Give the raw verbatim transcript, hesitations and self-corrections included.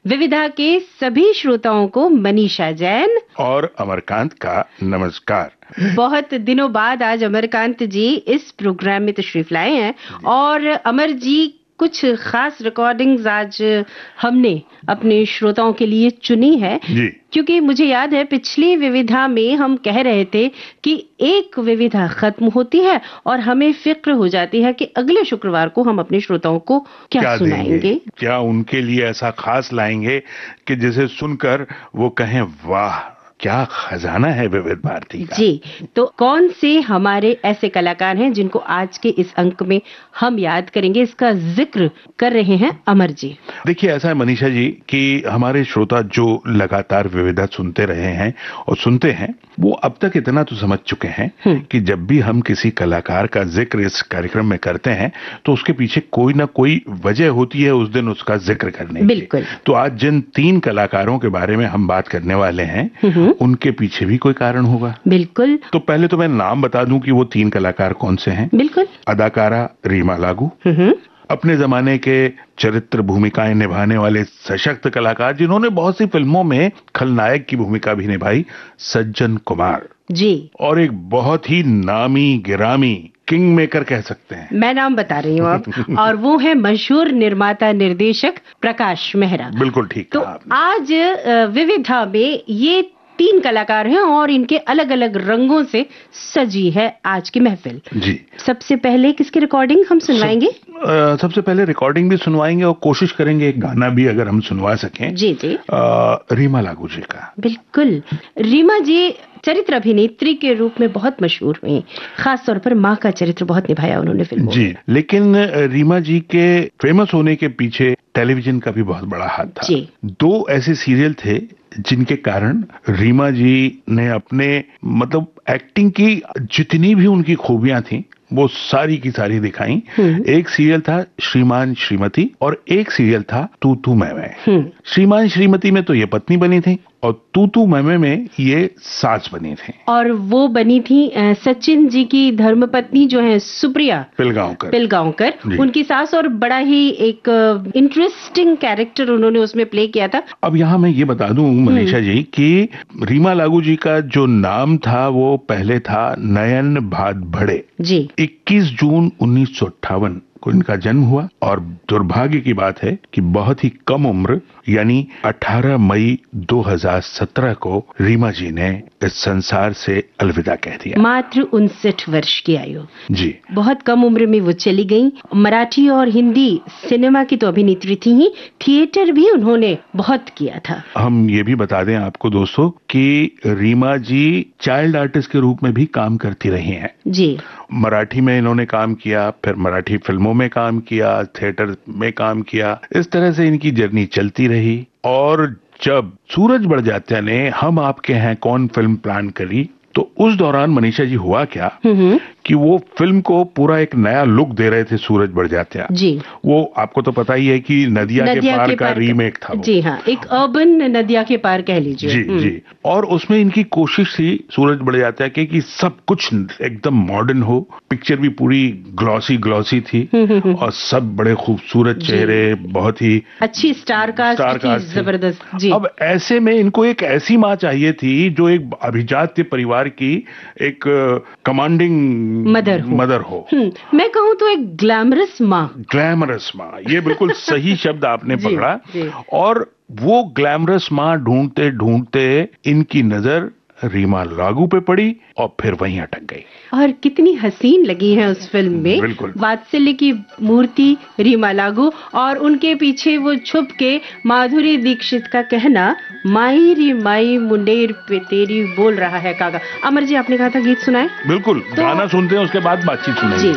विविधा के सभी श्रोताओं को मनीषा जैन और अमरकांत का नमस्कार। बहुत दिनों बाद आज अमरकांत जी इस प्रोग्राम में तशरीफ लाए हैं और अमर जी कुछ खास रिकॉर्डिंग्स आज हमने अपने श्रोताओं के लिए चुनी है जी। क्योंकि मुझे याद है पिछली विविधा में हम कह रहे थे कि एक विविधा खत्म होती है और हमें फिक्र हो जाती है कि अगले शुक्रवार को हम अपने श्रोताओं को क्या, क्या सुनाएंगे, क्या उनके लिए ऐसा खास लाएंगे कि जिसे सुनकर वो कहें वाह क्या खजाना है विविध भारती का। जी, तो कौन से हमारे ऐसे कलाकार हैं जिनको आज के इस अंक में हम याद करेंगे, इसका जिक्र कर रहे हैं अमर जी। देखिए ऐसा है मनीषा जी कि हमारे श्रोता जो लगातार विविधा सुनते रहे हैं और सुनते हैं वो अब तक इतना तो समझ चुके हैं कि जब भी हम किसी कलाकार का जिक्र इस कार्यक्रम में करते हैं तो उसके पीछे कोई ना कोई वजह होती है उस दिन उसका जिक्र करने की। बिल्कुल। तो आज जिन तीन कलाकारों के बारे में हम बात करने वाले हैं उनके पीछे भी कोई कारण होगा। बिल्कुल। तो पहले तो मैं नाम बता दूं कि वो तीन कलाकार कौन से हैं। बिल्कुल। अदाकारा रीमा लागू, अपने जमाने के चरित्र भूमिकाएं निभाने वाले सशक्त कलाकार जिन्होंने बहुत सी फिल्मों में खलनायक की भूमिका भी निभाई, सज्जन कुमार जी, और एक बहुत ही नामी गिरामी किंग मेकर कह सकते हैं। मैं नाम बता रही हूँ अब और वो है मशहूर निर्माता निर्देशक प्रकाश मेहरा। बिल्कुल ठीक। तो आज विविधा में ये तीन कलाकार हैं और इनके अलग अलग रंगों से सजी है आज की महफिल। जी। सबसे पहले किसकी रिकॉर्डिंग हम सुनवाएंगे? सब, आ, सबसे पहले रिकॉर्डिंग भी सुनवाएंगे और कोशिश करेंगे एक गाना भी अगर हम सुनवा सकें। जी जी। आ, रीमा लागू जी का। बिल्कुल। रीमा जी चरित्र अभिनेत्री के रूप में बहुत मशहूर हुई, खास तौर पर माँ का चरित्र बहुत निभाया उन्होंने फिल्मों जी में। लेकिन रीमा जी के फेमस होने के पीछे टेलीविजन का भी बहुत बड़ा हाथ था। जी। दो ऐसे सीरियल थे जिनके कारण रीमा जी ने अपने मतलब एक्टिंग की जितनी भी उनकी खूबियां थी वो सारी की सारी दिखाई। एक सीरियल था श्रीमान श्रीमती और एक सीरियल था तू तू मैं मैं। श्रीमान श्रीमती में तो ये पत्नी बनी थी और तू तू मैं मैं में ये सास बनी थी। और वो बनी थी सचिन जी की धर्मपत्नी जो है सुप्रिया पिलगांवकर। पिलगांवकर उनकी सास, और बड़ा ही एक इंटरेस्टिंग कैरेक्टर उन्होंने उसमें प्ले किया था। अब यहाँ मैं ये बता दूं मनीषा जी कि रीमा लागू जी का जो नाम था वो पहले था नयन भात भड़े जी। इक्कीस जून उन्नीस सौ अट्ठावन को इनका जन्म हुआ और दुर्भाग्य की बात है कि बहुत ही कम उम्र यानी अठारह मई दो हज़ार सत्रह को रीमा जी ने इस संसार से अलविदा कह दिया। मात्र उनसठ वर्ष की आयु। जी। बहुत कम उम्र में वो चली गई। मराठी और हिंदी सिनेमा की तो अभिनेत्री थी ही, थिएटर भी उन्होंने बहुत किया था। हम ये भी बता दें आपको दोस्तों कि रीमा जी चाइल्ड आर्टिस्ट के रूप में भी काम करती रही हैं। जी। मराठी में इन्होंने काम किया, फिर मराठी फिल्मों में काम किया, थिएटर में काम किया, इस तरह से इनकी जर्नी चलती रही। और जब सूरज बढ़ जाते ने हम आपके हैं कौन फिल्म प्लान करी तो उस दौरान मनीषा जी हुआ क्या कि वो फिल्म को पूरा एक नया लुक दे रहे थे सूरज बढ़ जाते जी। वो आपको तो पता ही है कि नदिया, नदिया के पार के का रीमेक था वो। जी हाँ, एक अर्बन नदिया के पार कह लीजिए। जी जी। और उसमें इनकी कोशिश थी सूरज बढ़ जाता है कि, कि सब कुछ एकदम मॉडर्न हो, पिक्चर भी पूरी ग्लॉसी ग्लॉसी थी और सब बड़े खूबसूरत चेहरे, बहुत ही अच्छी स्टार कास्ट थी, जबरदस्त जी। अब ऐसे में इनको एक ऐसी माँ चाहिए थी जो एक अभिजात्य परिवार की एक कमांडिंग मदर हो, मदर हो। मैं कहूँ तो एक ग्लैमरस माँ। ग्लैमरस माँ, ये बिल्कुल सही शब्द आपने जी, पकड़ा। जी। और वो ग्लैमरस माँ ढूंढते ढूंढते इनकी नजर रीमा लागू पे पड़ी और फिर वहीं अटक गई। और कितनी हसीन लगी है उस फिल्म में। बिल्कुल। वात्सल्य की मूर्ति रीमा लागू और उनके पीछे वो छुप के माधुरी दीक्षित का कहना माई री माई मुंडेर पे तेरी बोल रहा है कागा। अमर जी आपने कहा था गीत सुनाए। बिल्कुल। तो गाना सुनते हैं उसके बाद बातचीत सुनेंगे। जी।